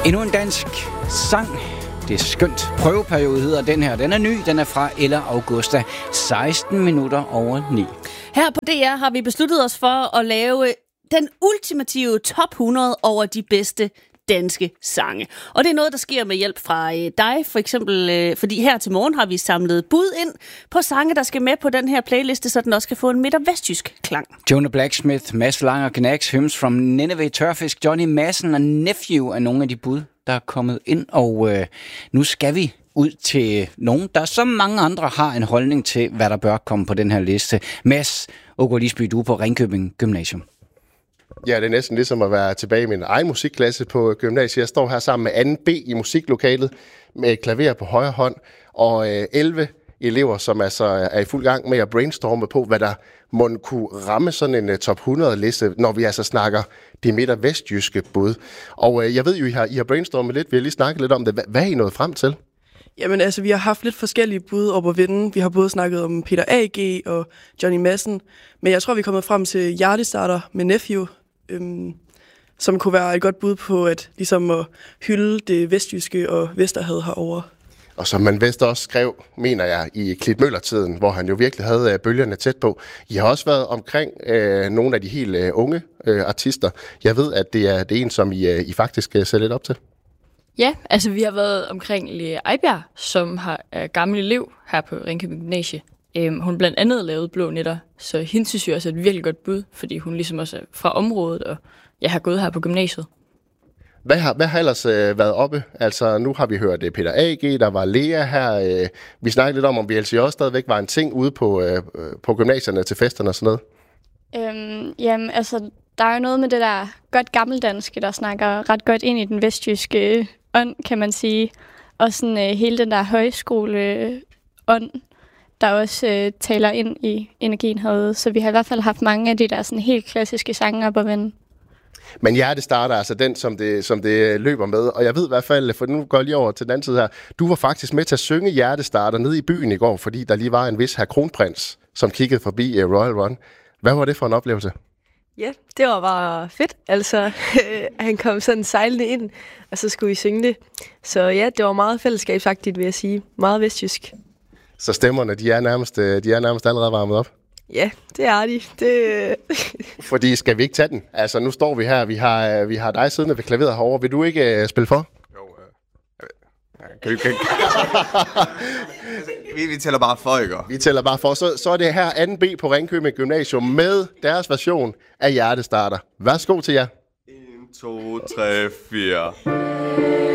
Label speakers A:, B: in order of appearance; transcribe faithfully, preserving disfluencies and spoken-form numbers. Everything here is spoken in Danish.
A: Endnu en dansk sang. Det er skønt. Prøveperiode hedder den her. Den er ny. Den er fra Ella Augusta. seksten minutter over ni.
B: Her på D R har vi besluttet os for at lave den ultimative top hundrede over de bedste danske sange. Og det er noget, der sker med hjælp fra øh, dig, for eksempel, øh, fordi her til morgen har vi samlet bud ind på sange, der skal med på den her playliste, så den også kan få en midt- og vestjysk klang.
A: Jonah Blacksmith, Mads Langer, Gnags, Hymns from Nineveh, Tørfisk, Johnny Madsen og Nephew er nogle af de bud, der er kommet ind. Og øh, nu skal vi ud til nogen, der som mange andre har en holdning til, hvad der bør komme på den her liste. Mads Aagaard Lisby, du er på Ringkøbing Gymnasium.
C: Ja, det er næsten ligesom at være tilbage i min egen musikklasse på gymnasiet. Jeg står her sammen med anden B i musiklokalet med et klaver på højre hånd og øh, elleve elever, som altså er i fuld gang med at brainstorme på, hvad der må kunne ramme sådan en uh, top hundrede liste, når vi altså snakker de midt- og vestjyske bud. Og øh, jeg ved jo, I har, I har brainstormet lidt, vi har lige snakket lidt om det. H- hvad er I nået frem til?
D: Jamen altså, vi har haft lidt forskellige bud op at vinde. Vi har både snakket om Peter A G og Johnny Madsen, men jeg tror, vi er kommet frem til Hjertestarter med Nephew, øhm, som kunne være et godt bud på at, ligesom at hylde det vestjyske og Vesterhavet herovre. Og
C: som man vist også skrev, mener jeg, i Klitmøller-tiden, hvor han jo virkelig havde øh, bølgerne tæt på. I har også været omkring øh, nogle af de helt øh, unge øh, artister. Jeg ved, at det er, det er en, som I, øh, I faktisk øh, ser lidt op til.
E: Ja, altså vi har været omkring Lea Ejbjerg, som har, er gammel elev her på Ringkøbing Gymnasie. Øhm, hun blandt andet lavet Blå Nætter, så hende synes jeg også er et virkelig godt bud, fordi hun ligesom også er fra området, og jeg har gået her på gymnasiet.
C: Hvad har, hvad har ellers øh, været oppe? Altså, nu har vi hørt øh, Peter A G, der var Lea her. Øh, vi snakkede lidt om, om B L C også stadigvæk var en ting ude på, øh, på gymnasierne til festerne og sådan noget.
F: Øhm, jamen, altså, der er jo noget med det der godt gammeldanske, der snakker ret godt ind i den vestjyske ånd, kan man sige. Og sådan øh, hele den der højskole-ånd, der også øh, taler ind i energien herude. Så vi har i hvert fald haft mange af de der sådan helt klassiske sange op at vende.
C: Men Hjertestarter, altså den, som det, som det løber med. Og jeg ved i hvert fald, for nu går jeg lige over til den anden side her, du var faktisk med til at synge Hjertestarter nede i byen i går, fordi der lige var en vis herr Kronprins, som kiggede forbi uh, Royal Run. Hvad var det for en oplevelse?
G: Ja, det var bare fedt. Altså, han kom sådan sejlende ind, og så skulle vi synge det. Så ja, det var meget fællesskabsagtigt, vil jeg sige. Meget vestjysk.
C: Så stemmerne, de er nærmest, de er nærmest allerede varmet op?
G: Ja, det er de. Det...
C: Fordi skal vi ikke tage den? Altså, nu står vi her, vi har, vi har dig siddende ved klaveret herovre. Vil du ikke uh, spille for?
H: Jo, øh... Kan vi, kan... vi, vi tæller bare for, ikke?
C: Vi tæller bare for. Så, så er det her anden B på Ringkøbing Gymnasium med deres version af Hjertestarter. Værsgo til jer.
H: en, to, tre, fire...